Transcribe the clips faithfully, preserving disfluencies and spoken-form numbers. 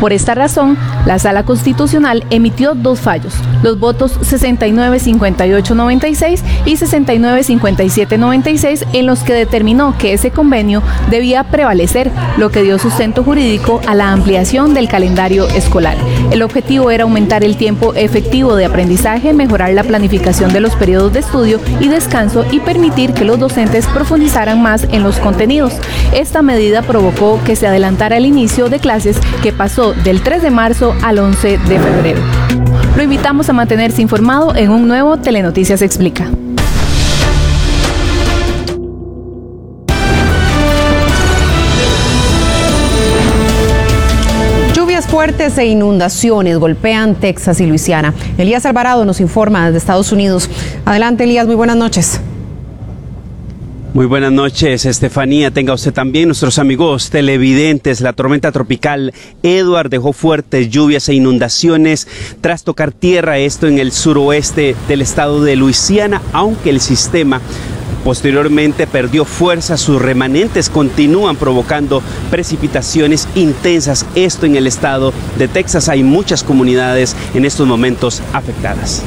Por esta razón, la Sala Constitucional emitió dos fallos, los votos sesenta y nueve cincuenta y ocho noventa y seis y sesenta y nueve cincuenta y siete noventa y seis, en los que determinó que ese convenio debía prevalecer, lo que dio sustento jurídico a la ampliación del calendario escolar. El objetivo era aumentar el tiempo efectivo de aprendizaje, mejorar la planificación de los periodos de estudio y descanso y permitir que los docentes profundizaran más en los contenidos. Esta medida provocó que se adelantara el inicio de clases, que pasó del tres de marzo al once de febrero. Lo invitamos a mantenerse informado en un nuevo Telenoticias Explica. Lluvias fuertes e inundaciones golpean Texas y Luisiana. Elías Alvarado nos informa desde Estados Unidos. Adelante, Elías, muy buenas noches. Muy buenas noches, Estefanía. Tenga usted también, nuestros amigos televidentes. La tormenta tropical Edward dejó fuertes lluvias e inundaciones tras tocar tierra, esto en el suroeste del estado de Luisiana, aunque el sistema posteriormente perdió fuerza. Sus remanentes continúan provocando precipitaciones intensas, esto en el estado de Texas. Hay muchas comunidades en estos momentos afectadas.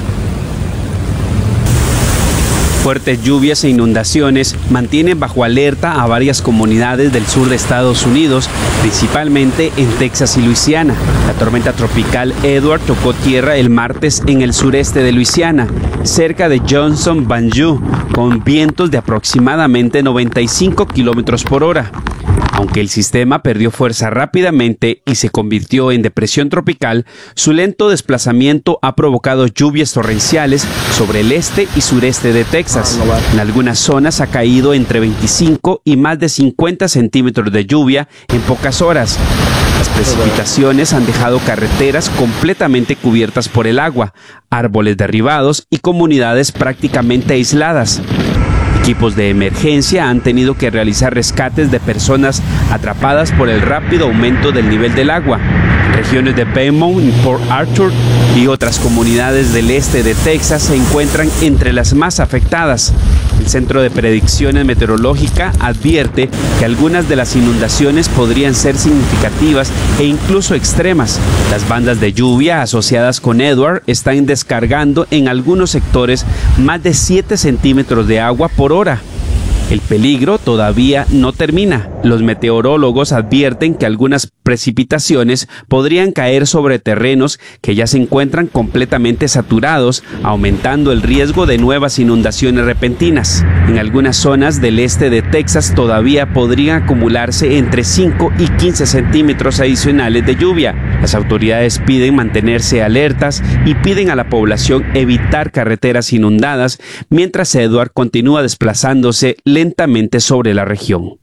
Fuertes lluvias e inundaciones mantienen bajo alerta a varias comunidades del sur de Estados Unidos, principalmente en Texas y Luisiana. La tormenta tropical Edward tocó tierra el martes en el sureste de Luisiana, cerca de Johnson, Banjo, con vientos de aproximadamente noventa y cinco kilómetros por hora. Aunque el sistema perdió fuerza rápidamente y se convirtió en depresión tropical, su lento desplazamiento ha provocado lluvias torrenciales sobre el este y sureste de Texas. En algunas zonas ha caído entre veinticinco y más de cincuenta centímetros de lluvia en pocas horas. Las precipitaciones han dejado carreteras completamente cubiertas por el agua, árboles derribados y comunidades prácticamente aisladas. Equipos de emergencia han tenido que realizar rescates de personas atrapadas por el rápido aumento del nivel del agua. Regiones de Beaumont y Port Arthur y otras comunidades del este de Texas se encuentran entre las más afectadas. El Centro de Predicciones Meteorológica advierte que algunas de las inundaciones podrían ser significativas e incluso extremas. Las bandas de lluvia asociadas con Edward están descargando en algunos sectores más de siete centímetros de agua por hora. El peligro todavía no termina. Los meteorólogos advierten que algunas precipitaciones podrían caer sobre terrenos que ya se encuentran completamente saturados, aumentando el riesgo de nuevas inundaciones repentinas. En algunas zonas del este de Texas todavía podrían acumularse entre cinco y quince centímetros adicionales de lluvia. Las autoridades piden mantenerse alertas y piden a la población evitar carreteras inundadas mientras Edward continúa desplazándose lentamente sobre la región.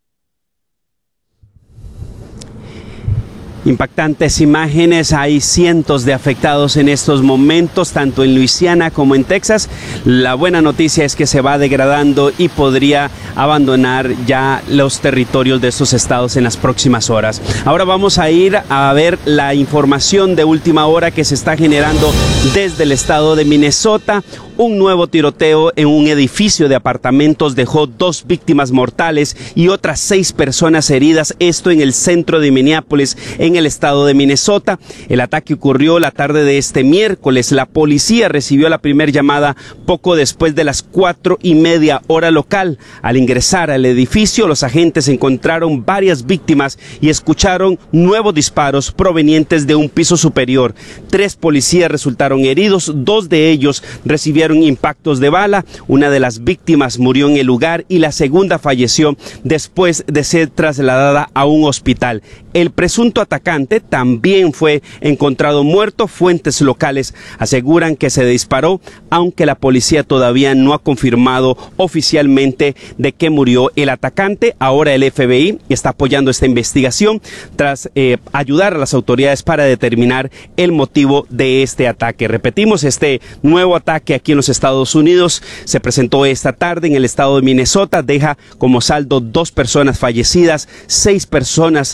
Impactantes imágenes, hay cientos de afectados en estos momentos, tanto en Luisiana como en Texas. La buena noticia es que se va degradando y podría abandonar ya los territorios de estos estados en las próximas horas. Ahora vamos a ir a ver la información de última hora que se está generando desde el estado de Minnesota. Un nuevo tiroteo en un edificio de apartamentos dejó dos víctimas mortales y otras seis personas heridas, esto en el centro de Minneapolis, en el estado de Minnesota. El ataque ocurrió la tarde de este miércoles. La policía recibió la primera llamada poco después de las cuatro y media hora local. Al ingresar al edificio, los agentes encontraron varias víctimas y escucharon nuevos disparos provenientes de un piso superior. Tres policías resultaron heridos, dos de ellos recibieron impactos de bala. Una de las víctimas murió en el lugar y la segunda falleció después de ser trasladada a un hospital. El presunto atacante también fue encontrado muerto. Fuentes locales aseguran que se disparó, aunque la policía todavía no ha confirmado oficialmente de que murió el atacante. Ahora el F B I está apoyando esta investigación tras eh, ayudar a las autoridades para determinar el motivo de este ataque. Repetimos, este nuevo ataque aquí en los Estados Unidos se presentó esta tarde en el estado de Minnesota. Deja como saldo dos personas fallecidas, seis personas heridas.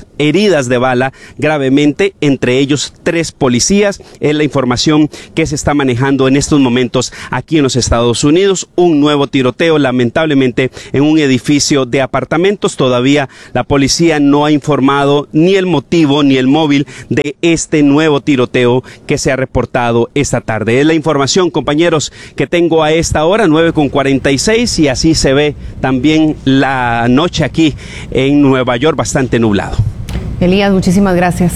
heridas de bala gravemente, entre ellos tres policías. Es la información que se está manejando en estos momentos aquí en los Estados Unidos. Un nuevo tiroteo, lamentablemente, en un edificio de apartamentos. Todavía la policía no ha informado ni el motivo ni el móvil de este nuevo tiroteo que se ha reportado esta tarde. Es la información, compañeros, que tengo a esta hora, nueve con cuarenta y seis, y así se ve también la noche aquí en Nueva York, bastante nublado. Elías, muchísimas gracias.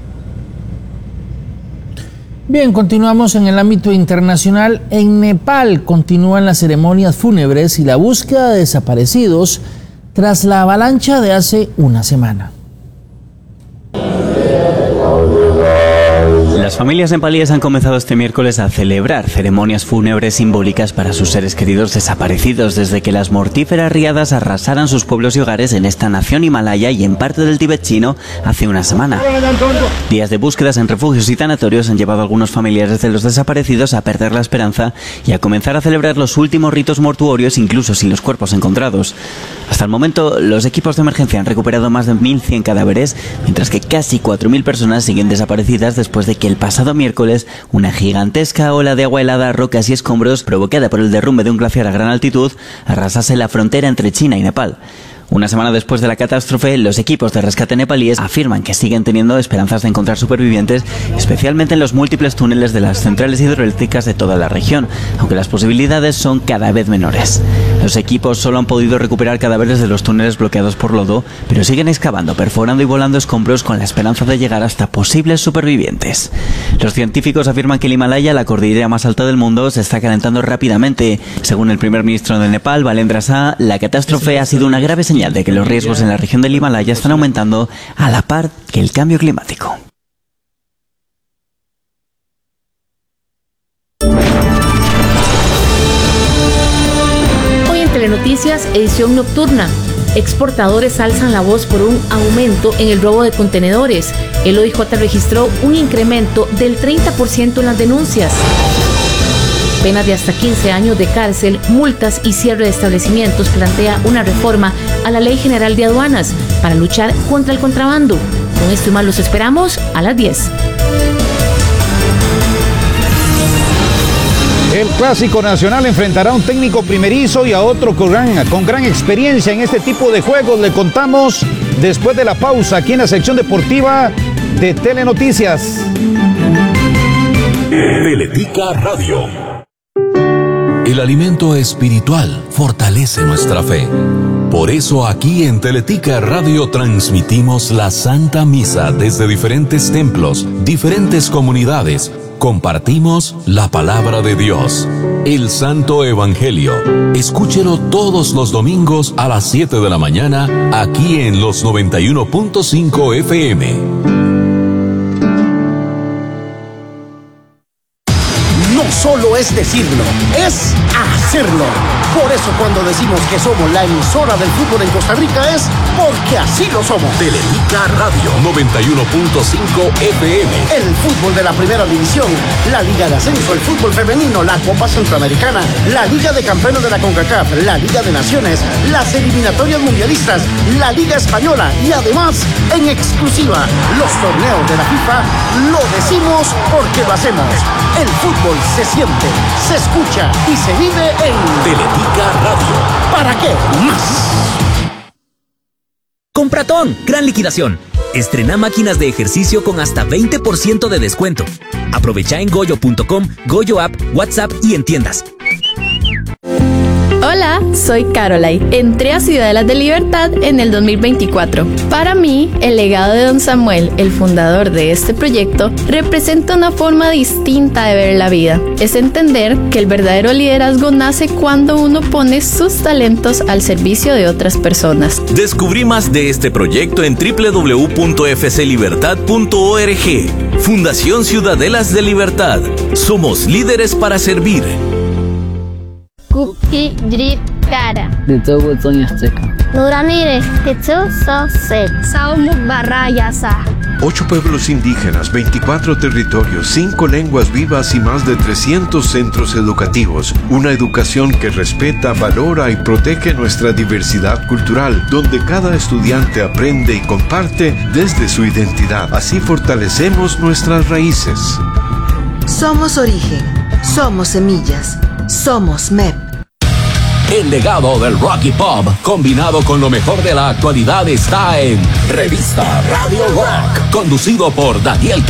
Bien, continuamos en el ámbito internacional. En Nepal continúan las ceremonias fúnebres y la búsqueda de desaparecidos tras la avalancha de hace una semana. Las familias nepalíes han comenzado este miércoles a celebrar ceremonias fúnebres simbólicas para sus seres queridos desaparecidos desde que las mortíferas riadas arrasaran sus pueblos y hogares en esta nación himalaya y en parte del Tíbet chino hace una semana. Días de búsquedas en refugios y sanatorios han llevado a algunos familiares de los desaparecidos a perder la esperanza y a comenzar a celebrar los últimos ritos mortuorios, incluso sin los cuerpos encontrados. Hasta el momento, los equipos de emergencia han recuperado más de mil cien cadáveres, mientras que casi cuatro mil personas siguen desaparecidas después de que el pasado miércoles una gigantesca ola de agua helada, rocas y escombros provocada por el derrumbe de un glaciar a gran altitud arrasase la frontera entre China y Nepal. Una semana después de la catástrofe, los equipos de rescate nepalíes afirman que siguen teniendo esperanzas de encontrar supervivientes, especialmente en los múltiples túneles de las centrales hidroeléctricas de toda la región, aunque las posibilidades son cada vez menores. Los equipos solo han podido recuperar cadáveres de los túneles bloqueados por lodo, pero siguen excavando, perforando y volando escombros con la esperanza de llegar hasta posibles supervivientes. Los científicos afirman que el Himalaya, la cordillera más alta del mundo, se está calentando rápidamente. Según el primer ministro de Nepal, Balendra Shah, la catástrofe ha sido una grave señal de que los riesgos en la región del Himalaya están aumentando a la par que el cambio climático. Hoy en Telenoticias, edición nocturna. Exportadores alzan la voz por un aumento en el robo de contenedores. El O I J registró un incremento del treinta por ciento en las denuncias. Penas de hasta quince años de cárcel, multas y cierre de establecimientos plantea una reforma a la Ley General de Aduanas para luchar contra el contrabando. Con esto y más los esperamos a las diez. El Clásico Nacional enfrentará a un técnico primerizo y a otro con gran, con gran experiencia en este tipo de juegos. Le contamos después de la pausa aquí en la sección deportiva de Telenoticias. Teletica Radio. El alimento espiritual fortalece nuestra fe. Por eso aquí en Teletica Radio transmitimos la Santa Misa desde diferentes templos, diferentes comunidades. Compartimos la palabra de Dios, el Santo Evangelio. Escúchelo todos los domingos a las siete de la mañana aquí en los noventa y uno punto cinco F M. Solo es decirlo, es hacerlo. Por eso cuando decimos que somos la emisora del fútbol en Costa Rica es porque así lo somos. Teletica Radio noventa y uno punto cinco F M. El fútbol de la primera división, la Liga de Ascenso, el fútbol femenino, la Copa Centroamericana, la Liga de Campeones de la CONCACAF, la Liga de Naciones, las eliminatorias mundialistas, la Liga Española y además, en exclusiva, los torneos de la FIFA. Lo decimos porque lo hacemos. El fútbol se siente, se escucha y se vive en Teletica Radio. ¿Para qué más? Compratón, gran liquidación. Estrena máquinas de ejercicio con hasta veinte por ciento de descuento. Aprovecha en goyo punto com, Goyo App, WhatsApp y en tiendas. Hola, soy Caroline. Entré a Ciudadelas de Libertad en el dos mil veinticuatro. Para mí, el legado de don Samuel, el fundador de este proyecto, representa una forma distinta de ver la vida. Es entender que el verdadero liderazgo nace cuando uno pone sus talentos al servicio de otras personas. Descubrí más de este proyecto en doble u doble u doble u punto f c libertad punto org. Fundación Ciudadelas de Libertad. Somos líderes para servir. Kuki Drip Kara. De todo Toño Azteca. Nuramire, Tetsu So Set. Saumu Barayasa. Ocho pueblos indígenas, veinticuatro territorios, cinco lenguas vivas y más de trescientos centros educativos. Una educación que respeta, valora y protege nuestra diversidad cultural, donde cada estudiante aprende y comparte desde su identidad. Así fortalecemos nuestras raíces. Somos origen, somos semillas, somos M E P. El legado del rock y pop, combinado con lo mejor de la actualidad, está en Revista Radio Rock, conducido por Daniel